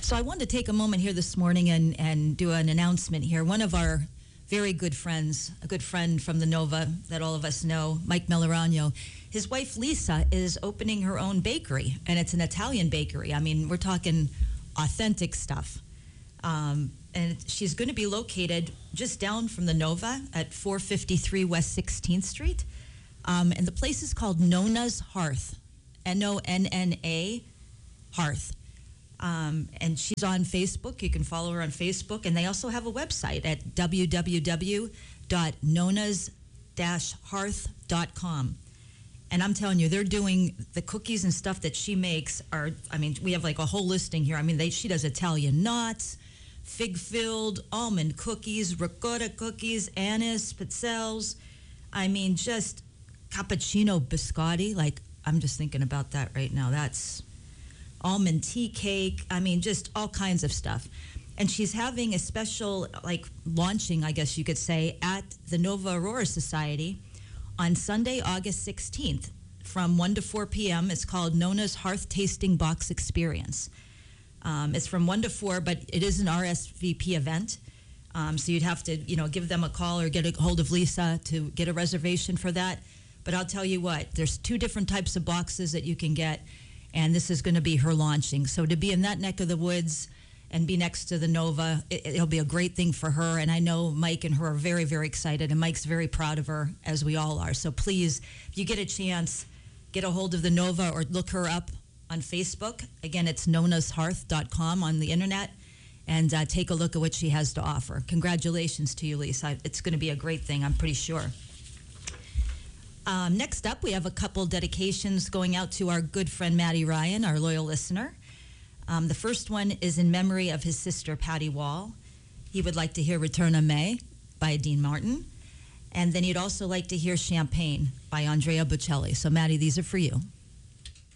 So I wanted to take a moment here this morning and do an announcement here. One of our very good friends, a good friend from the Nova that all of us know, Mike Melorano, his wife Lisa is opening her own bakery, and it's an Italian bakery. I mean, we're talking authentic stuff. And she's going to be located just down from the Nova at 453 West 16th Street. And the place is called Nona's Hearth, Nonna Hearth. And she's on Facebook. You can follow her on Facebook. And they also have a website at www.nonas-hearth.com. And I'm telling you, they're doing the cookies and stuff that she makes are, I mean, we have like a whole listing here. I mean, she does Italian knots, fig-filled, almond cookies, ricotta cookies, anise, pizzelles. I mean, just cappuccino biscotti. Like, I'm just thinking about that right now. That's almond tea cake. I mean, just all kinds of stuff. And she's having a special, like, launching, I guess you could say, at the Nova Aurora Society on Sunday, August 16th from 1 to 4 p.m. It's called Nona's Hearth Tasting Box Experience. It's from 1 to 4, but it is an RSVP event. So you'd have to, give them a call or get a hold of Lisa to get a reservation for that. But I'll tell you what, there's 2 different types of boxes that you can get, and this is going to be her launching. So to be in that neck of the woods and be next to the Nova, it'll be a great thing for her. And I know Mike and her are very, very excited, and Mike's very proud of her, as we all are. So please, if you get a chance, get a hold of the Nova or look her up on Facebook. Again, it's nonashearth.com on the internet, and take a look at what she has to offer. Congratulations to you, Lisa. It's going to be a great thing, I'm pretty sure. Next up, we have a couple dedications going out to our good friend Matty Ryan, our loyal listener. The first one is in memory of his sister, Patty Wall. He would like to hear Return a May by Dean Martin. And then he'd also like to hear Champagne by Andrea Bocelli. So, Matty, these are for you.